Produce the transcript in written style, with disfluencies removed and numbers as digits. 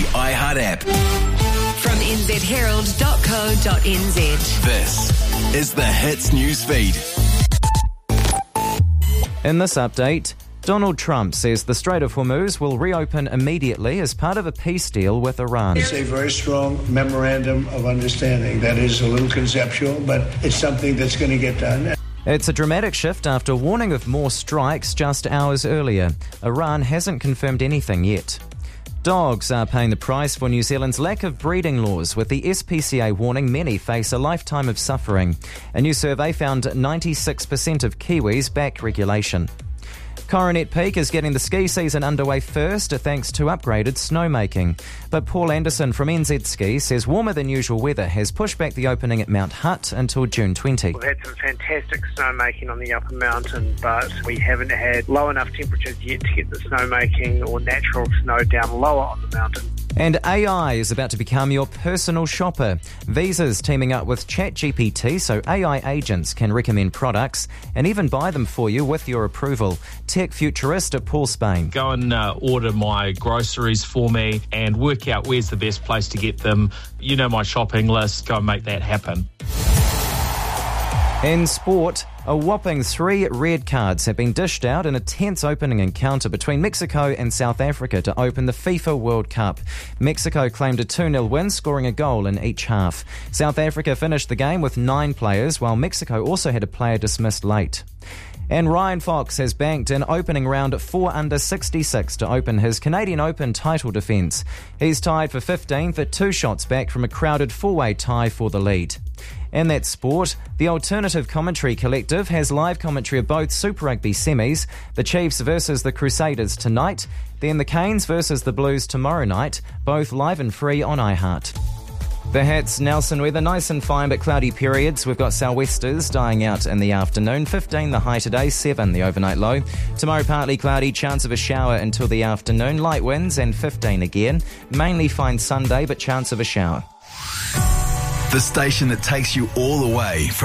iHeart app. From nzherald.co.nz. This is the Hits News Feed. In this update, Donald Trump says the Strait of Hormuz will reopen immediately as part of a peace deal with Iran. It's a very strong memorandum of understanding. That is a little conceptual, but it's something that's going to get done. It's a dramatic shift after warning of more strikes just hours earlier. Iran hasn't confirmed anything yet. Dogs are paying the price for New Zealand's lack of breeding laws, with the SPCA warning many face a lifetime of suffering. A new survey found 96% of Kiwis back regulation. Coronet Peak is getting the ski season underway first thanks to upgraded snowmaking. But Paul Anderson from NZ Ski says warmer than usual weather has pushed back the opening at Mount Hutt until June 20. We've had some fantastic snowmaking on the upper mountain, but we haven't had low enough temperatures yet to get the snowmaking or natural snow down lower on the mountain. And AI is about to become your personal shopper. Visa's teaming up with ChatGPT so AI agents can recommend products and even buy them for you with your approval. Tech futurist Paul Spain. Go and order my groceries for me and work out where's the best place to get them. You know my shopping list. Go and make that happen. In sport, a whopping 3 red cards have been dished out in a tense opening encounter between Mexico and South Africa to open the FIFA World Cup. Mexico claimed a 2-0 win, scoring a goal in each half. South Africa finished the game with 9 players, while Mexico also had a player dismissed late. And Ryan Fox has banked an opening round 4 under 66 to open his Canadian Open title defence. He's tied for 15th at 2 shots back from a crowded 4-way tie for the lead. In that sport, the Alternative Commentary Collective has live commentary of both Super Rugby semis, the Chiefs versus the Crusaders tonight, then the Canes versus the Blues tomorrow night, both live and free on iHeart. The Hits, Nelson weather, nice and fine but cloudy periods. We've got sou'westers dying out in the afternoon. 15 the high today, 7 the overnight low. Tomorrow partly cloudy, chance of a shower until the afternoon. Light winds and 15 again. Mainly fine Sunday but chance of a shower. The station that takes you all the way from